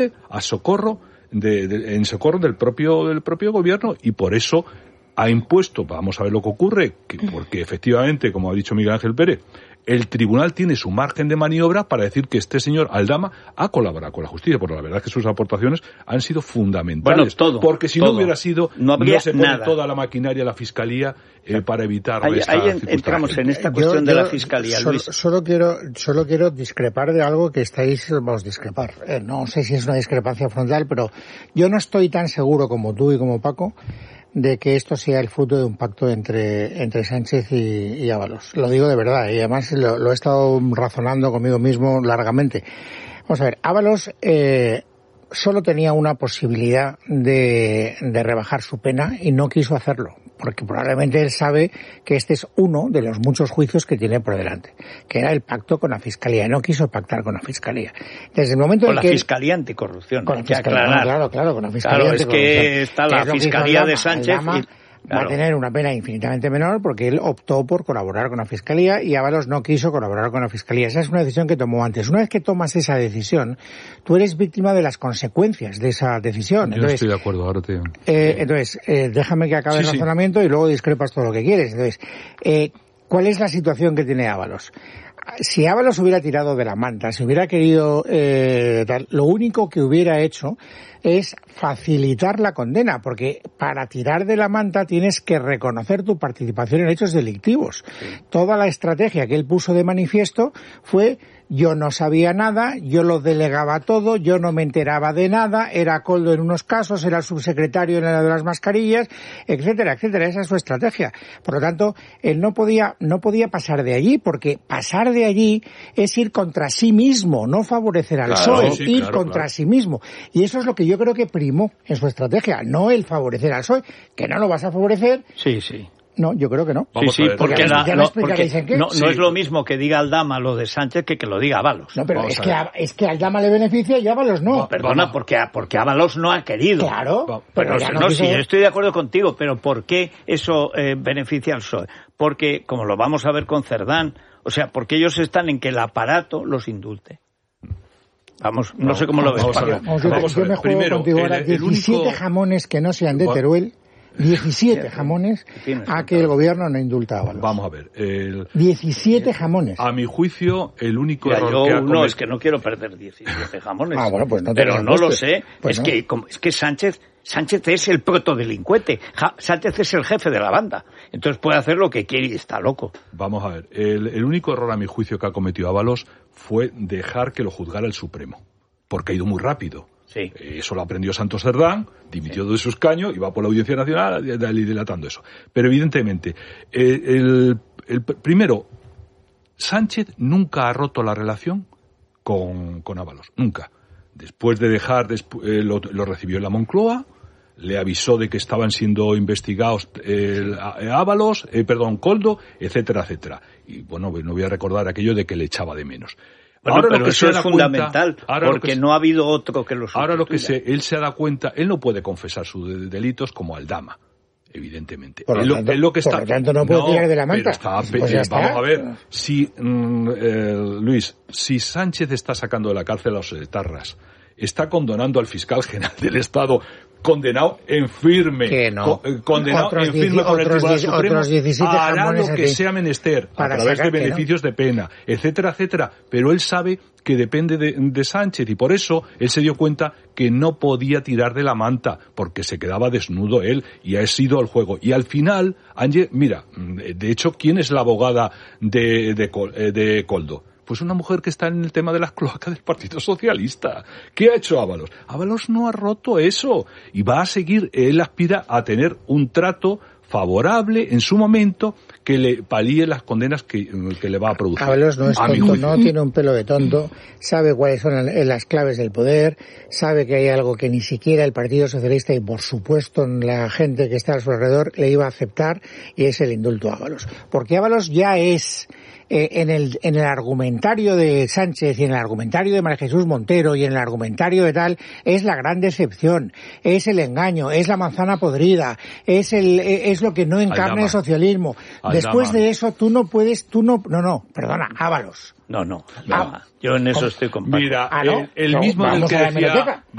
a socorro en socorro del propio gobierno, y por eso ha impuesto, vamos a ver lo que ocurre, porque efectivamente, como ha dicho Miguel Ángel Pérez, el tribunal tiene su margen de maniobra para decir que este señor Aldama ha colaborado con la justicia, porque la verdad es que sus aportaciones han sido fundamentales. Bueno, porque si no hubiera sido, no se pone nada. toda la maquinaria, la fiscalía, para evitar esta Ahí entramos en esta cuestión de la fiscalía, Luis. Solo quiero discrepar de algo que vamos a discrepar. No sé si es una discrepancia frontal, pero yo no estoy tan seguro como tú y como Paco de que esto sea el fruto de un pacto entre Sánchez y Ábalos. Lo digo de verdad, y además lo he estado razonando conmigo mismo largamente. Vamos a ver, Ábalos solo tenía una posibilidad de rebajar su pena y no quiso hacerlo, porque probablemente él sabe que este es uno de los muchos juicios que tiene por delante, que era el pacto con la Fiscalía. No quiso pactar con la Fiscalía. Desde el momento con en que la Fiscalía Anticorrupción. Con la Fiscalía, claro, con la Fiscalía Anticorrupción. Claro, es que está la Fiscalía de Sánchez va a tener una pena infinitamente menor porque él optó por colaborar con la Fiscalía y Ábalos no quiso colaborar con la Fiscalía. Esa es una decisión que tomó antes. Una vez que tomas esa decisión, tú eres víctima de las consecuencias de esa decisión. Yo no estoy de acuerdo, ahora te digo. Déjame que acabe el razonamiento y luego discrepas todo lo que quieres. Entonces, ¿cuál es la situación que tiene Ábalos? Si Ábalos hubiera tirado de la manta, si hubiera querido lo único que hubiera hecho es facilitar la condena, porque para tirar de la manta tienes que reconocer tu participación en hechos delictivos. Sí. Toda la estrategia que él puso de manifiesto fue: yo no sabía nada, yo lo delegaba todo, yo no me enteraba de nada, era Koldo en unos casos, era el subsecretario en el de las mascarillas, etcétera, etcétera. Esa es su estrategia. Por lo tanto, él no podía pasar de allí, porque pasar de allí es ir contra sí mismo, no favorecer al PSOE, ir contra sí mismo. Y eso es lo que yo creo que primó en su estrategia, no el favorecer al PSOE, que no lo vas a favorecer. Sí. No, yo creo que no. Porque no es lo mismo que diga Aldama lo de Sánchez que lo diga Ábalos. No, pero es que Aldama le beneficia y Ábalos no. No, perdona, porque Ábalos no ha querido. Claro. Pero sí, estoy de acuerdo contigo, pero ¿por qué eso beneficia al PSOE? Porque, como lo vamos a ver con Cerdán, porque ellos están en que el aparato los indulte. Vamos, no sé cómo lo ves. Yo me juego contigo ahora 17 jamones que no sean de Teruel. 17 jamones a que el gobierno no indulta a Ábalos. Vamos a ver. 17 jamones. A mi juicio, el único error que ha cometido... No, es que no quiero perder 17 jamones. Bueno, pues no te pero no lo sé. Pues es que Sánchez es el protodelincuente. Sánchez es el jefe de la banda. Entonces puede hacer lo que quiere y está loco. Vamos a ver. El único error, a mi juicio, que ha cometido Ábalos fue dejar que lo juzgara el Supremo. Porque ha ido muy rápido. Sí. Eso lo aprendió Santos Cerdán, dimitió de su escaño y va por la Audiencia Nacional dilatando eso. Pero evidentemente, primero, Sánchez nunca ha roto la relación con Ábalos, nunca. Después de dejar, lo recibió en la Moncloa, le avisó de que estaban siendo investigados Ábalos, Koldo, etcétera, etcétera. Y bueno, no voy a recordar aquello de que le echaba de menos. Bueno, pero eso es fundamental, porque no ha habido otro que lo sustituya. Ahora él se da cuenta, él no puede confesar sus delitos como Aldama, evidentemente. Por lo tanto no puede tirar de la manta. Vamos a ver, Luis, si Sánchez está sacando de la cárcel a los etarras, está condonando al fiscal general del Estado, condenado en firme, condenado en firme por el Tribunal Supremo, hará lo que sea menester a través de beneficios de pena, etcétera, etcétera. Pero él sabe que depende de Sánchez y por eso él se dio cuenta que no podía tirar de la manta porque se quedaba desnudo él y ha sido el juego. Y al final, mira, de hecho, ¿quién es la abogada de Koldo? Pues una mujer que está en el tema de las cloacas del Partido Socialista. ¿Qué ha hecho Ábalos? Ábalos no ha roto eso y va a seguir, él aspira a tener un trato favorable en su momento que le palíe las condenas que le va a producir. Ábalos no es tonto, no tiene un pelo de tonto, sabe cuáles son las claves del poder, sabe que hay algo que ni siquiera el Partido Socialista y por supuesto la gente que está a su alrededor le iba a aceptar y es el indulto a Ábalos. Porque Ábalos ya es en el argumentario de Sánchez y en el argumentario de María Jesús Montero y en el argumentario de tal, es la gran decepción, es el engaño, es la manzana podrida, es lo que no encarna el socialismo. Después de eso perdona, Ábalos. No, yo en eso estoy con Paco. Mira, el mismo del que decía...